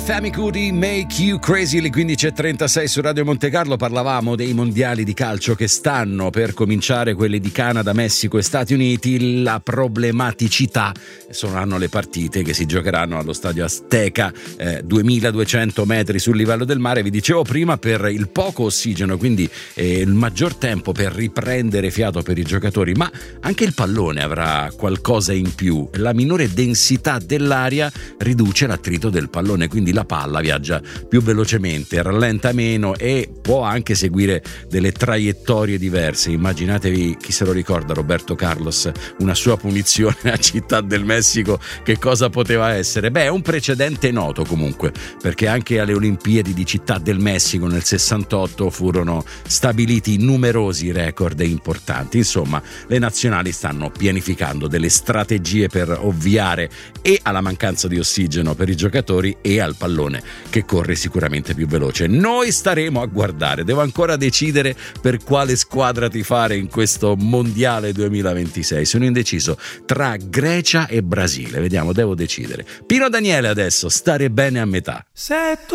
Femi Cudi, Make You Crazy, alle 15.36 su Radio Monte Carlo. Parlavamo dei mondiali di calcio che stanno per cominciare, quelli di Canada, Messico e Stati Uniti. La problematicità saranno le partite che si giocheranno allo stadio Azteca, 2200 metri sul livello del mare. Vi dicevo prima, per il poco ossigeno, quindi il maggior tempo per riprendere fiato per i giocatori, ma anche il pallone avrà qualcosa in più. La minore densità dell'aria riduce l'attrito del pallone, quindi la palla viaggia più velocemente, rallenta meno e può anche seguire delle traiettorie diverse. Immaginatevi, chi se lo ricorda, Roberto Carlos, una sua punizione a Città del Messico, che cosa poteva essere? Beh, è un precedente noto comunque, perché anche alle Olimpiadi di Città del Messico nel 68 furono stabiliti numerosi record importanti. Insomma, le nazionali stanno pianificando delle strategie per ovviare e alla mancanza di ossigeno per i giocatori e al pallone che corre sicuramente più veloce. Noi staremo a guardare. Devo ancora decidere per quale squadra tifare in questo mondiale 2026. Sono indeciso tra Grecia e Brasile. Vediamo, devo decidere. Pino Daniele adesso, Stare bene a metà.